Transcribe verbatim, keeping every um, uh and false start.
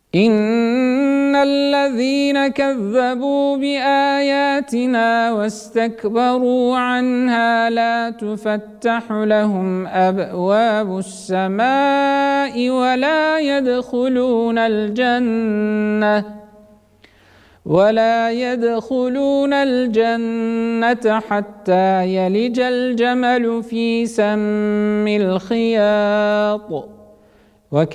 إن الذين كذبوا بآياتنا واستكبروا عنها لا تفتح لهم أبواب السماء ولا يدخلون الجنة ولا يدخلون الجنة حتى يلج الجمل في سم الخياط